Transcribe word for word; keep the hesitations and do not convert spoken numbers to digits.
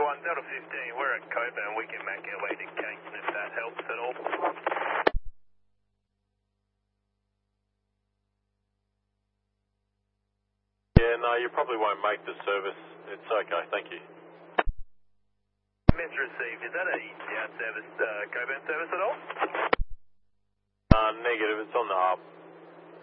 one, Delta fifteen, we're at Coburn. We can make our way to Kingston if that helps at all. Yeah, no, you probably won't make the service. It's okay, thank you. Mess received. Is that a down service, uh, Coburn service at all? Uh, negative, it's on the hub.